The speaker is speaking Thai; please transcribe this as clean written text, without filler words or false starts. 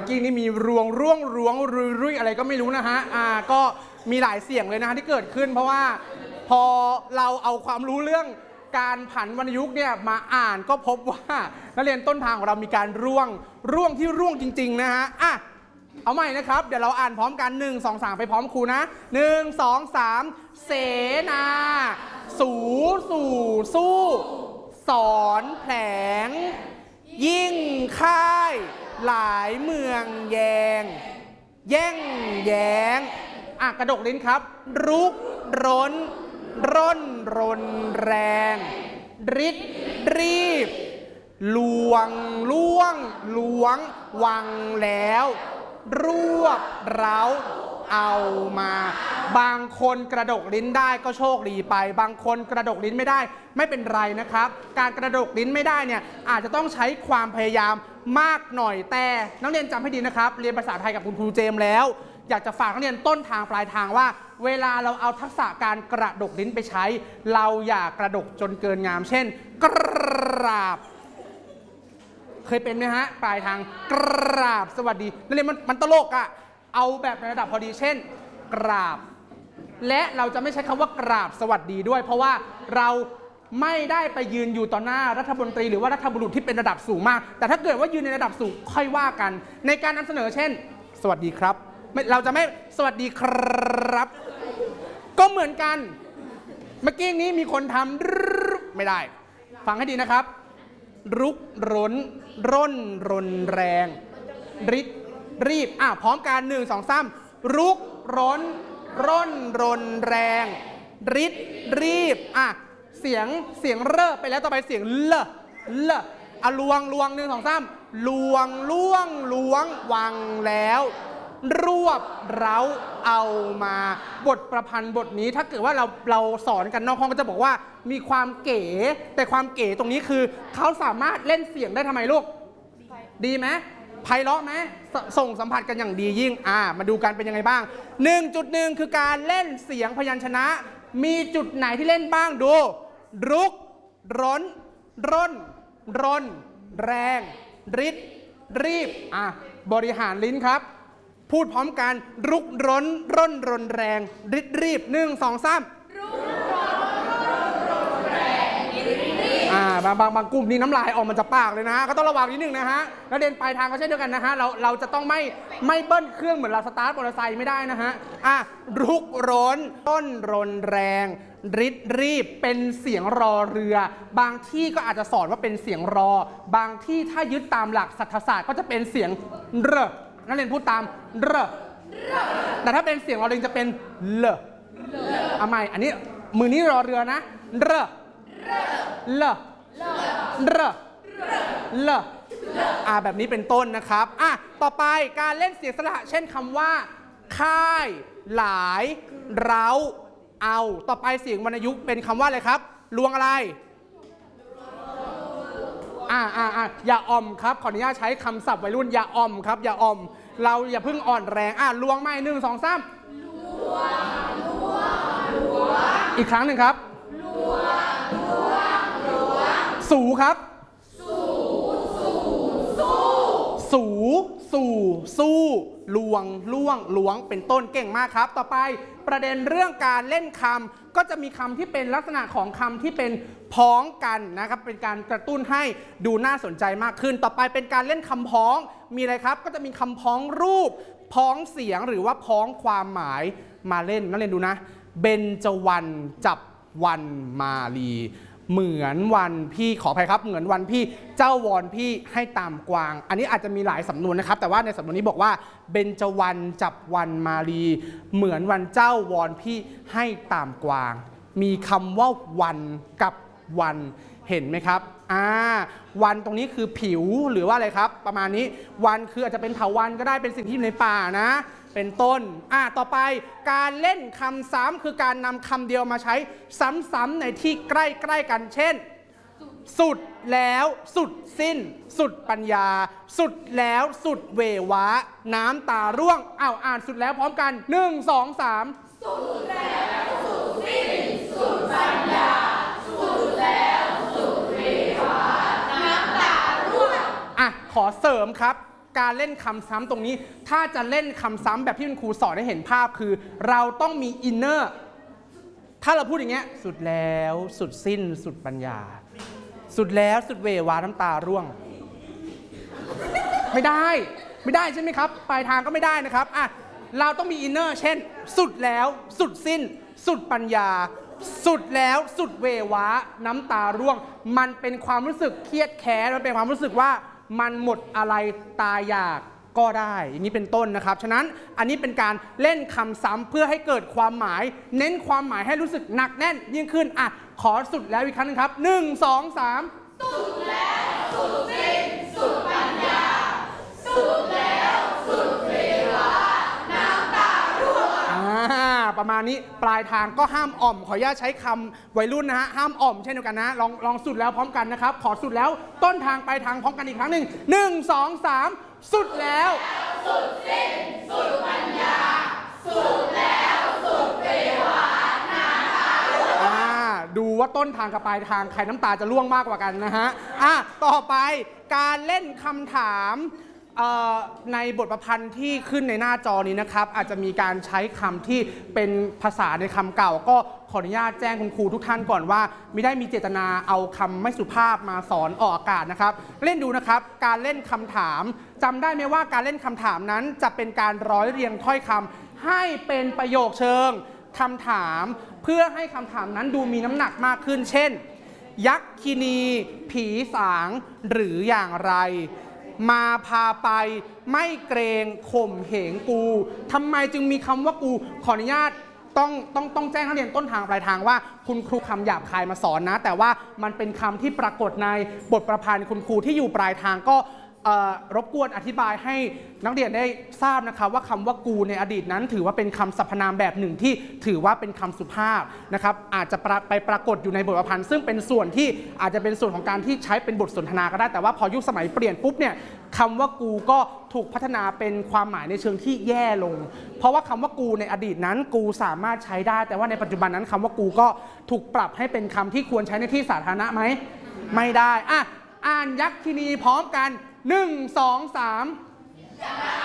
กี้นี่มีรวงร่วงรวงรุยอะไรก็ไม่รู้นะฮะก็มีหลายเสียงเลยนะฮะที่เกิดขึ้นเพราะว่าพอเราเอาความรู้เรื่องการผันวรรณยุกต์เนี่ยมาอ่านก็พบว่านักเรียนต้นทางของเรามีการร่วงที่ร่วงจริงๆนะฮะเอาใหม่นะครับเดี๋ยวเราอ่านพร้อมกัน1 2 3ไปพร้อมครูนะ1 2 3เสนาสู่สู้สอนแผลงยิ่งค่ายหลายเมืองแย่งแย้งกระดกลิ้นครับรุกร้นร่นแรงริดรีบลวงวังแล้วรวบเร้าเอามาบางคนกระดกลิ้นได้ก็โชคดีไปบางคนกระดกลิ้นไม่ได้ไม่เป็นไรนะครับการกระดกลิ้นไม่ได้เนี่ยอาจจะต้องใช้ความพยายามมากหน่อยแต่นักเรียนจำให้ดีนะครับเรียนภาษาไทยกับคุณครูเจมส์แล้วอยากจะฝากนักเรียนต้นทางปลายทางว่าเวลาเราเอาทักษะการกระดกลิ้นไปใช้เราอย่ากระดกจนเกินงามเช่นกราบเคยเป็นไหมฮะปลายทางกราบสวัสดีนักเรียนมันตลกเอาแบบในระดับพอดีเช่นกราบและเราจะไม่ใช้คำว่ากราบสวัสดีด้วยเพราะว่าเราไม่ได้ไปยืนอยู่ต่อหน้ารัฐมนตรีหรือว่ารัฐบุรุษที่เป็นระดับสูงมากแต่ถ้าเกิดว่ายืนในระดับสูงค่อยว่ากันในการนำเสนอเช่นสวัสดีครับเราจะไม่สวัสดีครับก็เหมือนกันเมื่อกี้นี้มีคนทำไม่ได้ฟังให้ดีนะครับรุกร้นร่นแรงริดรีบพร้อมกัน1 2 3รุกร้นร่นแรงริดรีบเสียงเร่อไปแล้วต่อไปเสียงเลลวง1 2 3ลวงวังแล้วรวบเร้าเอามาบทประพันธ์บทนี้ถ้าเกิดว่าเราสอนกันนอกห้องก็จะบอกว่ามีความเก๋แต่ความเก๋ตรงนี้คือเขาสามารถเล่นเสียงได้ทำไมลูกดีไหมไพเราะไหมส่งสัมผัสกันอย่างดียิ่งมาดูกันเป็นยังไงบ้าง 1.1 คือการเล่นเสียงพยัญชนะมีจุดไหนที่เล่นบ้างดูรุกร้นร่นแรงริดรีบบริหารลิ้นครับพูดพร้อมกันรุกร้นร่นแรงริดรีบ1 2 3รุกร้นร่นแรงริดรีบบางกลุ่มนี่น้ำลายออกมันจะปากเลยนะฮะก็ต้องระวังนิดนึงนะฮะแล้วเดินปลายทางก็เช่นเดียวกันนะฮะเราจะต้องไม่เบิ้ลเครื่องเหมือนเราสตาร์ทมอเตอร์ไซค์ไม่ได้นะฮะรุกร้นร่นแรงริดรีบเป็นเสียงรอเรือบางที่ก็อาจจะสอนว่าเป็นเสียงรอบางที่ถ้ายึดตามหลักศรรษฐศาสตร์ก็จะเป็นเสียงรนักเรียนพูดตามแต่ถ้าเป็นเสียงรอเรือจะเป็นเอาใหม่อันนี้มือนี้รอเรือนะแบบนี้เป็นต้นนะครับต่อไปการเล่นเสียงสระเช่นคำว่าค่ายหลายเร้าเอาต่อไปเสียงวรรณยุกต์เป็นคำว่าอะไรครับลวงอะไรอย่าอ่อมครับขออนุญาตใช้คำศัพท์วัยรุ่นอย่าอ่อมครับอย่าอ่อมเราอย่าเพิ่งอ่อนแรงลวงไม่1 2 3อีกครั้งหนึ่งครับสูครับสู้ลวงเป็นต้นเก่งมากครับต่อไปประเด็นเรื่องการเล่นคำก็จะมีคำที่เป็นลักษณะของคำที่เป็นพ้องกันนะครับเป็นการกระตุ้นให้ดูน่าสนใจมากขึ้นต่อไปเป็นการเล่นคำพ้องมีอะไรครับก็จะมีคำพ้องรูปพ้องเสียงหรือว่าพ้องความหมายมาเล่นนักเรียนดูนะเบญจวรรณจับวันมาลีเหมือนวันพี่ขออภัยครับเหมือนวันพี่เจ้าวอนพี่ให้ตามกวางอันนี้อาจจะมีหลายสำนวนนะครับแต่ว่าในสำนวนนี้บอกว่าเบญจวรรณจับวันมาลีเหมือนวันเจ้าวอนพี่ให้ตามกวางมีคำว่าวันกับวันเห็นไหมครับวันตรงนี้คือผิวหรือว่าอะไรครับประมาณนี้วันคืออาจจะเป็นเถาวัลย์ก็ได้เป็นสิ่งที่อยู่ในป่านะเป็นต้นต่อไปการเล่นคำซ้ำคือการนำคำเดียวมาใช้ซ้ำๆในที่ใกล้ๆกันเช่นสุดแล้วสุดสิ้นสุดปัญญาสุดแล้วสุดเววะน้ำตาร่วงอ่านสุดแล้วพร้อมกัน1 2 3สุดแล้วสุดสิ้นสุดปัญญาสุดแล้วสุดเววะน้ำตาร่วงขอเสริมครับการเล่นคำซ้ำตรงนี้ถ้าจะเล่นคำซ้ำแบบที่คุณครูสอนให้เห็นภาพคือเราต้องมีอินเนอร์ถ้าเราพูดอย่างเงี้ยสุดแล้วสุดสิ้นสุดปัญญาสุดแล้วสุดเววาน้ำตาร่วงไม่ได้ใช่ไหมครับปลายทางก็ไม่ได้นะครับอ่ะเราต้องมีอินเนอร์เช่นสุดแล้วสุดสิ้นสุดปัญญาสุดแล้วสุดเววาน้ำตาร่วงมันเป็นความรู้สึกเครียดแค้นมันเป็นความรู้สึกว่ามันหมดอะไรตายอยากก็ได้อย่างนี้เป็นต้นนะครับฉะนั้นอันนี้เป็นการเล่นคำซ้ำเพื่อให้เกิดความหมายเน้นความหมายให้รู้สึกหนักแน่นยิ่งขึ้นอ่ะขอสุดแล้วอีกครั้งนึงครับ1 2 3สุดแล้วสุดสิ้นสุดปัญญาสุดแล้วสุดเววาน้ำตาร่วงประมาณนี้ปลายทางก็ห้ามอ่อมขออนุญาตใช้คำวัยรุ่นนะฮะห้ามอ่อมเช่นเดียวกันนะลองสุดแล้วพร้อมกันนะครับขอสุดแล้วต้นทางปลายทางพร้อมกันอีกครั้งหนึ่ง1 2 3สุดแล้วสุดสิ้นสุดปัญญาสุดแล้วสุดเววาน้ำตาร่วงดูว่าต้นทางกับปลายทางใครน้ำตาจะร่วงมากกว่ากันนะฮะต่อไปการเล่นคำถามในบทประพันธ์ที่ขึ้นในหน้าจอนี้นะครับอาจจะมีการใช้คำที่เป็นภาษาในคำเก่าก็ขออนุญาตแจ้งคุณครูทุกท่านก่อนว่าไม่ได้มีเจตนาเอาคำไม่สุภาพมาสอนออกอากาศนะครับเล่นดูนะครับการเล่นคำถามจำได้ไหมว่าการเล่นคำถามนั้นจะเป็นการร้อยเรียงถ้อยคำให้เป็นประโยคเชิงคำถามเพื่อให้คำถามนั้นดูมีน้ำหนักมากขึ้นเช่นยักษินีผีสางหรืออย่างไรมาพาไปไม่เกรงข่มเหงกูทำไมจึงมีคำว่ากูขออนุญาตต้องแจ้งนักเรียนต้นทางปลายทางว่าคุณครูคำหยาบคายมาสอนนะแต่ว่ามันเป็นคำที่ปรากฏในบทประพันธ์คุณครูที่อยู่ปลายทางก็รบกวนอธิบายให้นักเรียนได้ทราบนะครับว่าคำว่ากูในอดีตนั้นถือว่าเป็นคำสรรพนามแบบหนึ่งที่ถือว่าเป็นคำสุภาพนะครับอาจจะไปปรากฏอยู่ในบทประพันธ์ซึ่งเป็นส่วนที่อาจจะเป็นส่วนของการที่ใช้เป็นบทสนทนาก็ได้แต่ว่าพอยุคสมัยเปลี่ยนปุ๊บเนี่ยคำว่ากูก็ถูกพัฒนาเป็นความหมายในเชิงที่แย่ลงเพราะว่าคำว่ากูในอดีตนั้นกูสามารถใช้ได้แต่ว่าในปัจจุบันนั้นคำว่ากูก็ถูกปรับให้เป็นคำที่ควรใช้ในที่สาธารณะไหมไม่ได้อ่านยักษินีพร้อมกัน1 2 3